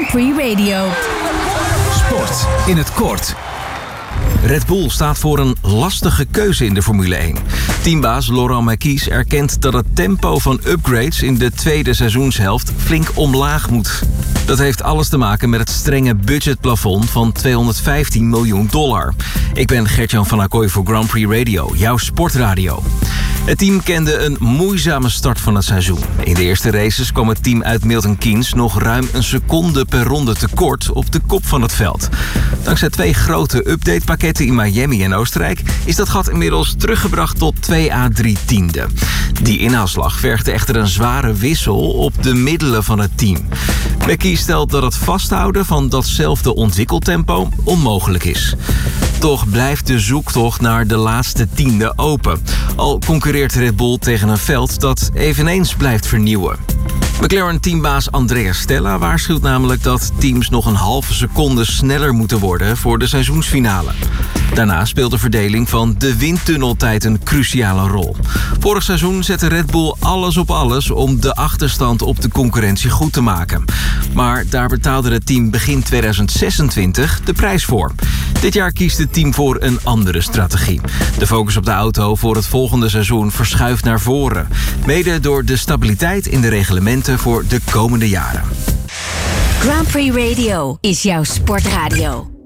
Prix Radio. Sport in het kort. Red Bull staat voor een lastige keuze in de Formule 1. Teambaas Laurent Mekies erkent dat het tempo van upgrades in de tweede seizoenshelft flink omlaag moet. Dat heeft alles te maken met het strenge budgetplafond van $215 miljoen. Ik ben Gert-Jan van Acquoy voor Grand Prix Radio, jouw sportradio. Het team kende een moeizame start van het seizoen. In de eerste races kwam het team uit Milton Keynes nog ruim een seconde per ronde tekort op de kop van het veld. Dankzij 2 grote updatepakketten in Miami en Oostenrijk is dat gat inmiddels teruggebracht tot 2 à 3 tiende. Die inhaalslag vergde echter een zware wissel op de middelen van het team. Becky stelt dat het vasthouden van datzelfde ontwikkeltempo onmogelijk is. Toch blijft de zoektocht naar de laatste tiende open. Al concurreert Red Bull tegen een veld dat eveneens blijft vernieuwen. McLaren-teambaas Andrea Stella waarschuwt namelijk dat teams nog een halve seconde sneller moeten worden voor de seizoensfinale. Daarna speelt de verdeling van de windtunneltijd een cruciale rol. Vorig seizoen zette Red Bull alles op alles om de achterstand op de concurrentie goed te maken. Maar daar betaalde het team begin 2026 de prijs voor. Dit jaar kiest het team voor een andere strategie. De focus op de auto voor het volgende seizoen verschuift naar voren. Mede door de stabiliteit in de reglementen voor de komende jaren. Grand Prix Radio is jouw sportradio.